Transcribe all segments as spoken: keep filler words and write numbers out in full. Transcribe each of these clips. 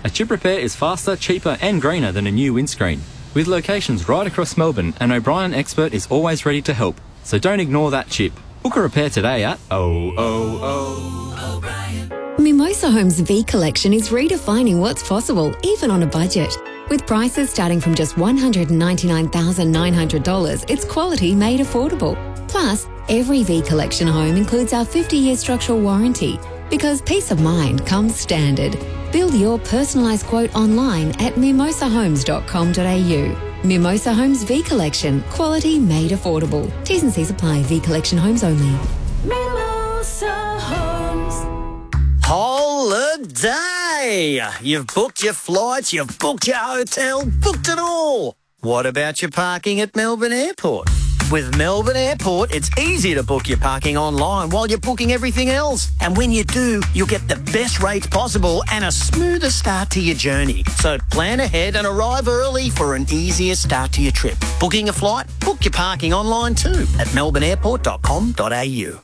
A chip repair is faster, cheaper and greener than a new windscreen. With locations right across Melbourne, an O'Brien expert is always ready to help. So don't ignore that chip. Book a repair today at oh oh oh O'Brien. Mimosa Homes V Collection is redefining what's possible, even on a budget. With prices starting from just one hundred ninety-nine thousand nine hundred dollars, it's quality made affordable. Plus, every V Collection home includes our fifty-year structural warranty, because peace of mind comes standard. Build your personalised quote online at mimosa homes dot com dot a u. Mimosa Homes V Collection, quality made affordable. T's and C's apply. V Collection homes only. Mimosa Homes. Holiday! You've booked your flights, you've booked your hotel, booked it all. What about your parking at Melbourne Airport? With Melbourne Airport, it's easy to book your parking online while you're booking everything else. And when you do, you'll get the best rates possible and a smoother start to your journey. So plan ahead and arrive early for an easier start to your trip. Booking a flight? Book your parking online too at melbourne airport dot com dot a u.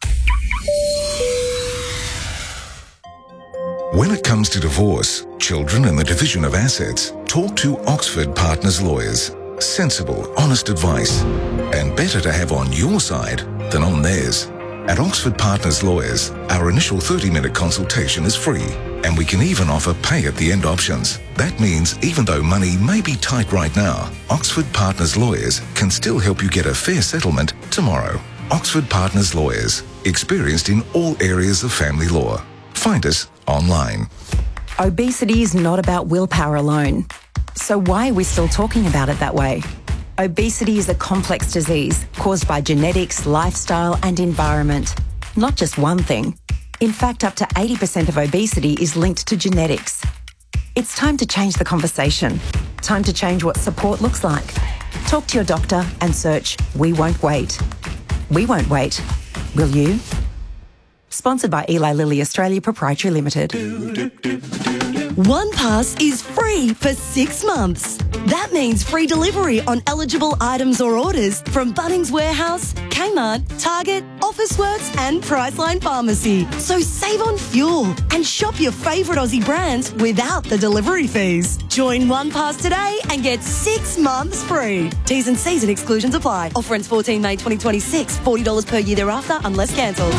When it comes to divorce, children and the division of assets, talk to Oxford Partners Lawyers. Sensible, honest advice. And better to have on your side than on theirs. At Oxford Partners Lawyers, our initial thirty-minute consultation is free, and we can even offer pay-at-the-end options. That means even though money may be tight right now, Oxford Partners Lawyers can still help you get a fair settlement tomorrow. Oxford Partners Lawyers, experienced in all areas of family law. Find us online. Obesity is not about willpower alone. So why are we still talking about it that way? Obesity is a complex disease caused by genetics, lifestyle and environment. Not just one thing. In fact, up to eighty percent of obesity is linked to genetics. It's time to change the conversation. Time to change what support looks like. Talk to your doctor and search We Won't Wait. We won't wait. Will you? Sponsored by Eli Lilly Australia Proprietary Limited. OnePass is free for six months. That means free delivery on eligible items or orders from Bunnings Warehouse, Kmart, Target, Officeworks and Priceline Pharmacy. So save on fuel and shop your favourite Aussie brands without the delivery fees. Join OnePass today and get six months free. T's and C's and exclusions apply. Offer ends fourteenth May twenty twenty-six. forty dollars per year thereafter unless cancelled.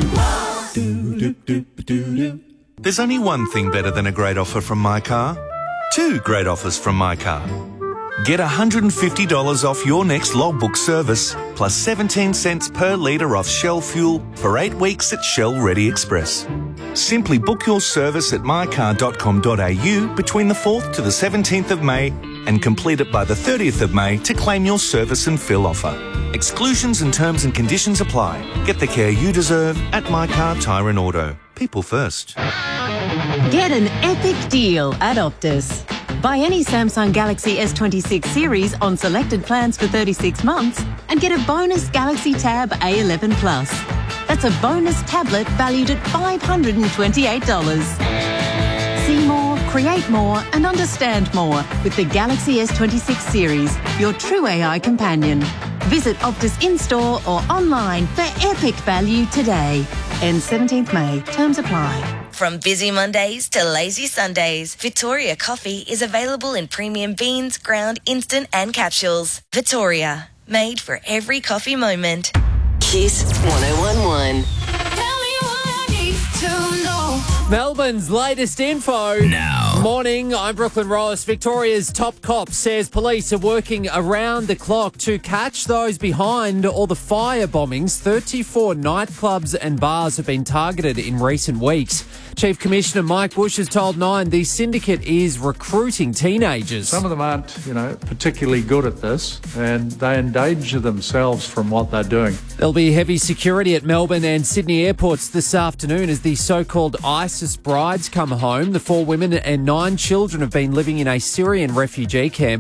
There's only one thing better than a great offer from My Car. Two great offers from My Car. Get one hundred fifty dollars off your next logbook service, plus seventeen cents per litre off Shell fuel for eight weeks at Shell Ready Express. Simply book your service at my car dot com dot a u between the fourth to the seventeenth of May and complete it by the thirtieth of May to claim your service and fill offer. Exclusions and terms and conditions apply. Get the care you deserve at My Car Tyre and Auto. People first. Get an epic deal at Optus. Buy any Samsung Galaxy S twenty-six series on selected plans for thirty-six months and get a bonus Galaxy Tab A eleven Plus. That's a bonus tablet valued at five hundred twenty-eight dollars. See more, create more and understand more with the Galaxy S twenty-six series, your true A I companion. Visit Optus in-store or online for epic value today. Ends seventeenth May. Terms apply. From busy Mondays to lazy Sundays, Victoria Coffee is available in premium beans, ground, instant and capsules. Victoria, made for every coffee moment. Kiss one oh one one. Melbourne's latest info. Now. Morning, I'm Brooklyn Ross. Victoria's top cop says police are working around the clock to catch those behind all the fire bombings. thirty-four nightclubs and bars have been targeted in recent weeks. Chief Commissioner Mike Bush has told Nine the syndicate is recruiting teenagers. Some of them aren't, you know, particularly good at this, and they endanger themselves from what they're doing. There'll be heavy security at Melbourne and Sydney airports this afternoon as the so-called ISIS brides come home. The four women and nine children have been living in a Syrian refugee camp.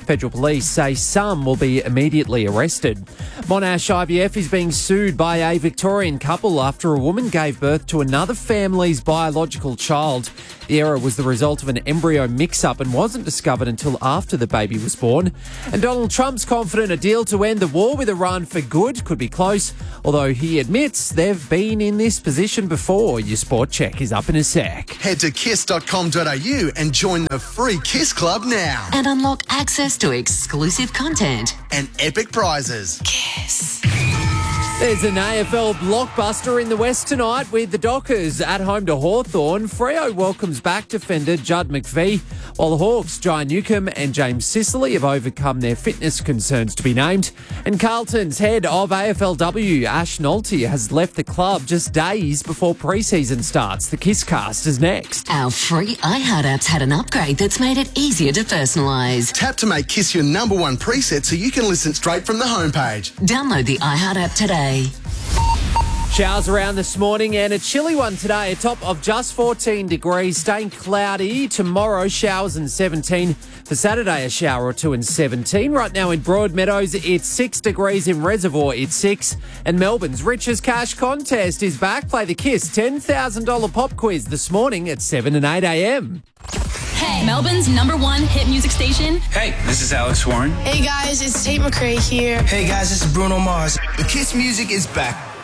Federal Police say some will be immediately arrested. Monash I V F is being sued by a Victorian couple after a woman gave birth to another family's biological child. The error was the result of an embryo mix-up and wasn't discovered until after the baby was born. And Donald Trump's confident a deal to end the war with Iran for good could be close, although he admits they've been in this position before. Your sport check is up in a sec. Head to kiss dot com dot a u and join the free Kiss Club now. And unlock access to exclusive content and epic prizes. Kiss. There's an A F L blockbuster in the West tonight with the Dockers at home to Hawthorn. Freo welcomes back defender Judd McVie, while the Hawks, Jai Newcomb and James Sicily have overcome their fitness concerns to be named. And Carlton's head of A F L W, Ash Nolte, has left the club just days before pre-season starts. The Kisscast is next. Our free iHeart app's had an upgrade that's made it easier to personalise. Tap to make Kiss your number one preset so you can listen straight from the homepage. Download the iHeart app today. Showers around this morning and a chilly one today, a top of just fourteen degrees, staying cloudy. Tomorrow, showers and seventeen. For Saturday, a shower or two and seventeen. Right now in Broadmeadows, it's six degrees. In Reservoir, it's six. And Melbourne's Richest Cash contest is back. Play the Kiss ten thousand dollars pop quiz this morning at seven and eight a.m. Hey, Melbourne's number one hit music station. Hey, this is Alex Warren. Hey guys, it's Tate McRae here. Hey guys, this is Bruno Mars. The Kiss music is back.